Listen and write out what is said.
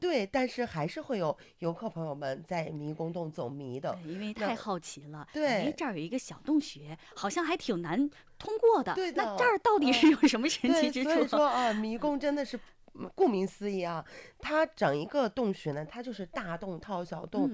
对，但是还是会有游客朋友们在迷宫洞走迷的， 因为太好奇了。 对， 这儿有一个小洞穴，好像还挺难通过的。 对的， 那这儿到底是有什么神奇之处？ 所以说啊，迷宫真的是。顾名思义啊，它整一个洞穴呢，它就是大洞套小洞，